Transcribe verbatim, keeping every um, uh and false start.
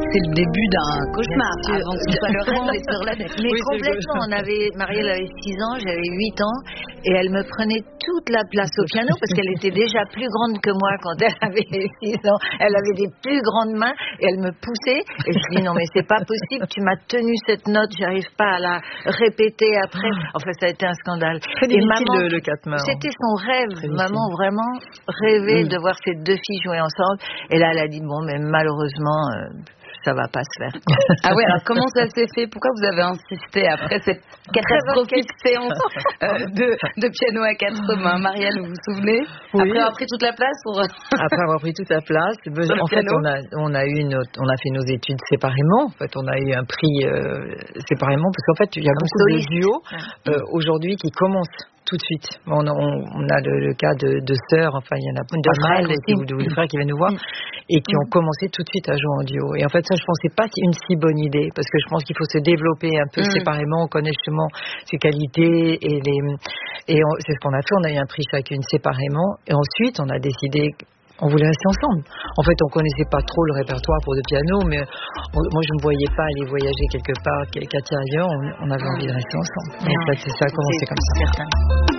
c'est le début d'un cauchemar. Avant que ce soit le rêve sur la tête. Mais oui, complètement, on avait, Marielle avait six ans, j'avais huit ans, et elle me prenait toute la place au piano, parce qu'elle était déjà plus grande que moi quand elle avait six ans. Elle avait des plus grandes mains, et elle me poussait, et je dis non mais c'est pas possible, tu m'as tenu cette note, j'arrive pas à la répéter après. Enfin, ça a été un scandale. Très difficile, et maman, le, le quatre mains. C'était son rêve. Maman vraiment rêvait oui. de voir ces deux filles jouer ensemble. Et là, elle a dit bon, mais malheureusement, euh, ça va pas se faire. Ah ouais, alors comment ça s'est fait? Pourquoi vous avez insisté après cette catastrophique séance euh, de, de piano à quatre mains? Marielle, vous vous souvenez? Oui. Après avoir pris toute la place pour... Après avoir pris toute la place, en fait, on a, on a eu notre, on a fait nos études séparément. En fait, on a eu un prix euh, séparément parce qu'en fait, il y a Comme beaucoup soliste. de duos euh, aujourd'hui qui commencent tout de suite. On a, on, on a le, le cas de, de sœurs, enfin il y en a pas mal, ou de, de frères qui viennent nous voir et qui ont commencé tout de suite à jouer en duo. Et en fait ça je pensais pas une si bonne idée parce que je pense qu'il faut se développer un peu mm. séparément, connaître justement ses qualités et les et on, c'est ce qu'on a fait. On a eu un prix chacune séparément et ensuite on a décidé. On voulait rester ensemble. En fait, on connaissait pas trop le répertoire pour le piano, mais on, moi, je ne me voyais pas aller voyager quelque part, Katia ailleurs. On, on avait envie de rester ensemble. Et en fait, c'est ça a commencé comme ça. Certain.